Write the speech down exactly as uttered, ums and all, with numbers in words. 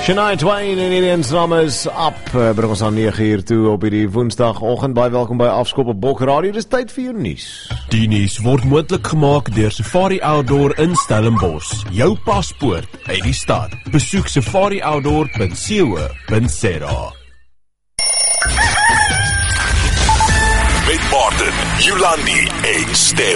Shania Twain en Indian Summers op, uh, bring ons aan nege uur toe op hierdie woensdagoggend. Baie welkom by Afskop op Bok Radio. Dis tyd vir jou nuus. Die nuus word moontlik gemaak deur Safari Outdoor in Stellenbosch. Jou paspoort uit die stad. Besoek safari outdoor punt co punt za. Met Martin, Yolandi en Stef.